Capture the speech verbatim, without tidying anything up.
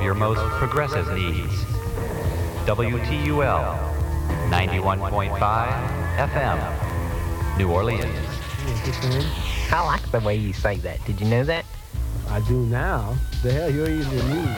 your most progressive needs. W T U L, ninety-one point five F M, New Orleans. I like the way you say that. Did you know that? I do now. The hell, you're eating the news.